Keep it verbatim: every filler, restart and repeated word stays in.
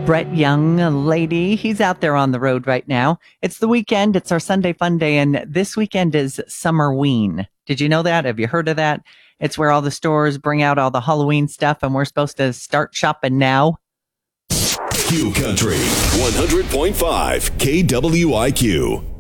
Brett Young, a lady, he's out there on the road right now. It's the weekend. It's our Sunday fun day. And this weekend is Summerween. Did you know that? Have you heard of that? It's where all the stores bring out all the Halloween stuff and we're supposed to start shopping now. Q Country one hundred point five K W I Q.